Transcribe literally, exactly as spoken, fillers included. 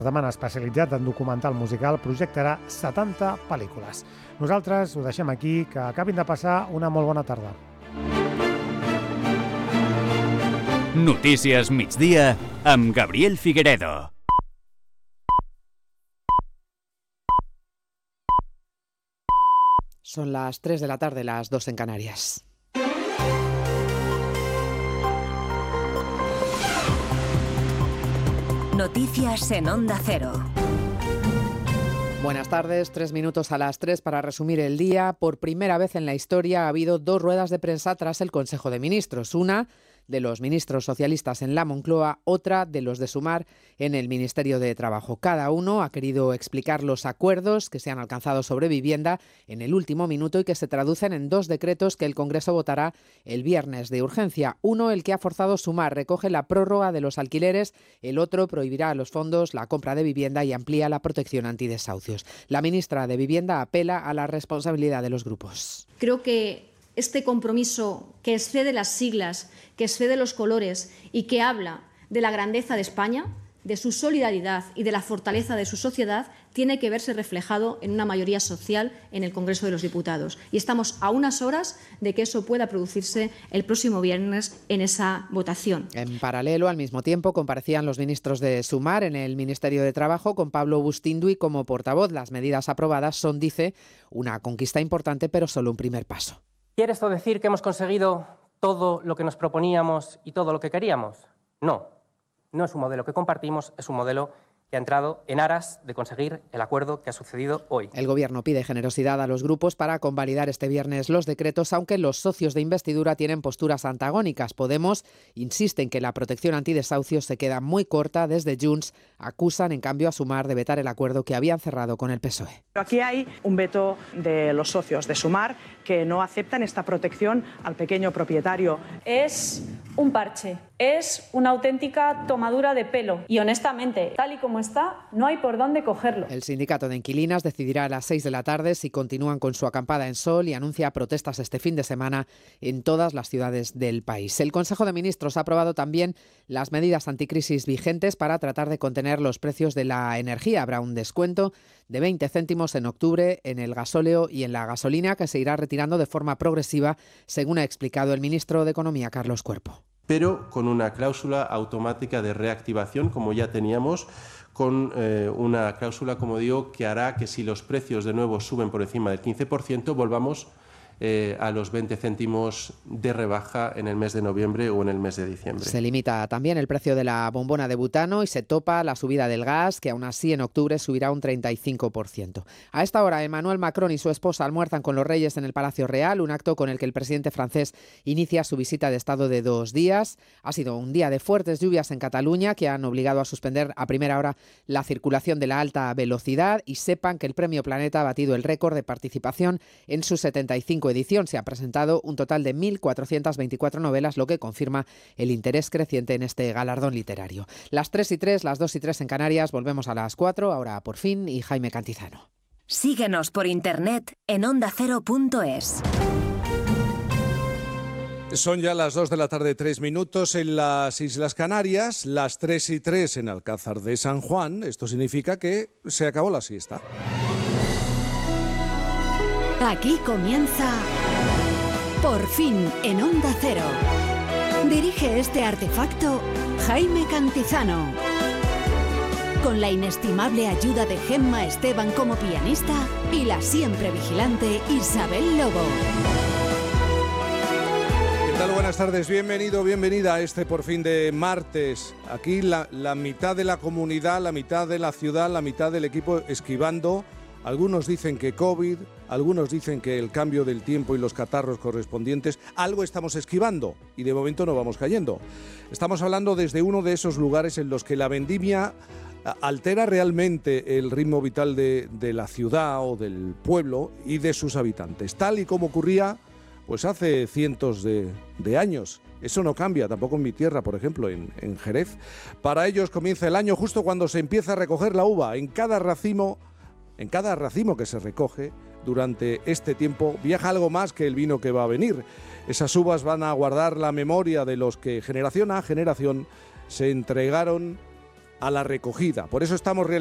Demana especialitzat en documental musical projectarà setanta pel·lícules. Nosaltres ho deixem aquí, que acabin de passar una molt bona tarda. Notícies migdia amb Gabriel Figueredo. Son las tres de la tarde, las dos en Canarias. Noticias en Onda Cero. Buenas tardes, tres minutos a las tres para resumir el día. Por primera vez en la historia ha habido dos ruedas de prensa tras el Consejo de Ministros. Una de los ministros socialistas en la Moncloa, otra de los de Sumar en el Ministerio de Trabajo. Cada uno ha querido explicar los acuerdos que se han alcanzado sobre vivienda en el último minuto y que se traducen en dos decretos que el Congreso votará el viernes de urgencia. Uno, el que ha forzado Sumar, recoge la prórroga de los alquileres. El otro prohibirá a los fondos la compra de vivienda y amplía la protección antidesahucios. La ministra de Vivienda apela a la responsabilidad de los grupos. Creo que este compromiso que excede las siglas, que excede los colores y que habla de la grandeza de España, de su solidaridad y de la fortaleza de su sociedad, tiene que verse reflejado en una mayoría social en el Congreso de los Diputados. Y estamos a unas horas de que eso pueda producirse el próximo viernes en esa votación. En paralelo, al mismo tiempo, comparecían los ministros de Sumar en el Ministerio de Trabajo con Pablo Bustinduy como portavoz. Las medidas aprobadas son, dice, una conquista importante, pero solo un primer paso. ¿Quiere esto decir que hemos conseguido todo lo que nos proponíamos y todo lo que queríamos? No, no es un modelo que compartimos, es un modelo que ha entrado en aras de conseguir el acuerdo que ha sucedido hoy. El Gobierno pide generosidad a los grupos para convalidar este viernes los decretos, aunque los socios de investidura tienen posturas antagónicas. Podemos insiste en que la protección antidesahucios se queda muy corta. Desde Junts acusan, en cambio, a Sumar de vetar el acuerdo que habían cerrado con el P S O E. Aquí hay un veto de los socios de Sumar que no aceptan esta protección al pequeño propietario. Es un parche, es una auténtica tomadura de pelo y honestamente, tal y como está, no hay por dónde cogerlo. El sindicato de inquilinas decidirá a las seis de la tarde si continúan con su acampada en Sol y anuncia protestas este fin de semana en todas las ciudades del país. El Consejo de Ministros ha aprobado también las medidas anticrisis vigentes para tratar de contener los precios de la energía. Habrá un descuento de veinte céntimos en octubre en el gasóleo y en la gasolina, que se irá retirando de forma progresiva, según ha explicado el ministro de Economía, Carlos Cuerpo. Pero con una cláusula automática de reactivación, como ya teníamos, con eh, una cláusula, como digo, que hará que si los precios de nuevo suben por encima del quince por ciento, volvamos eh, a los veinte céntimos de rebaja en el mes de noviembre o en el mes de diciembre. Se limita también el precio de la bombona de butano y se topa la subida del gas, que aún así en octubre subirá un treinta y cinco por ciento. A esta hora, Emmanuel Macron y su esposa almuerzan con los reyes en el Palacio Real, un acto con el que el presidente francés inicia su visita de estado de dos días. Ha sido un día de fuertes lluvias en Cataluña que han obligado a suspender a primera hora la circulación de la alta velocidad, y sepan que el Premio Planeta ha batido el récord de participación en su setenta y cinco edición. Se ha presentado un total de mil cuatrocientas veinticuatro novelas, lo que confirma el interés creciente en este galardón literario. Las tres y tres, las dos y tres en Canarias, volvemos a las cuatro, ahora por fin, y Jaime Cantizano. Síguenos por internet en onda cero punto es. Son ya las dos de la tarde, tres minutos en las Islas Canarias, las tres y tres en Alcázar de San Juan. Esto significa que se acabó la siesta. Aquí comienza Por fin en Onda Cero. Dirige este artefacto Jaime Cantizano. Con la inestimable ayuda de Gemma Esteban como pianista y la siempre vigilante Isabel Lobo. ¿Qué tal? Buenas tardes, bienvenido, bienvenida a este Por fin de martes. Aquí la, la mitad de la comunidad, la mitad de la ciudad, la mitad del equipo esquivando. Algunos dicen que COVID, algunos dicen que el cambio del tiempo y los catarros correspondientes. Algo estamos esquivando y de momento no vamos cayendo. Estamos hablando desde uno de esos lugares en los que la vendimia altera realmente el ritmo vital de, de la ciudad o del pueblo y de sus habitantes, tal y como ocurría pues hace cientos de, de años. Eso no cambia, tampoco en mi tierra, por ejemplo, en, en Jerez. Para ellos comienza el año justo cuando se empieza a recoger la uva. En cada racimo, en cada racimo que se recoge durante este tiempo viaja algo más que el vino que va a venir. Esas uvas van a guardar la memoria de los que generación a generación se entregaron a la recogida. Por eso estamos